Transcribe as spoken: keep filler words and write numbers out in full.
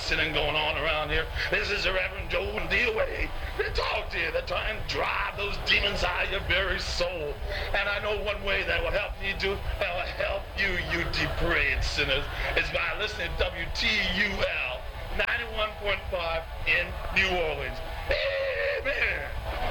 sinning going on around here. This is the Reverend Joe and D O A. They talk to you. They try and drive those demons out of your very soul. And I know one way that will help you do, that will help you, you depraved sinners, is by listening to W T U L ninety-one point five in New Orleans. Amen.